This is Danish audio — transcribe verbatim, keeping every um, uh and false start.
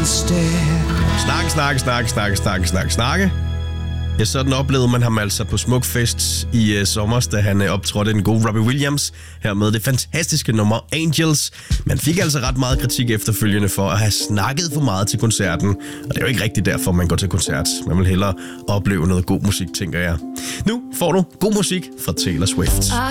Snakke, snakke, snakke, snakke, snakke, snakke, snakke. Ja, sådan oplevede man ham altså på Smukfest i uh, sommer, da han uh, optrådte den gode Robbie Williams her med det fantastiske nummer Angels. Man fik altså ret meget kritik efterfølgende for at have snakket for meget til koncerten. Og det er jo ikke rigtigt derfor, man går til koncert. Man vil hellere opleve noget god musik, tænker jeg. Nu får du god musik fra Taylor Swift.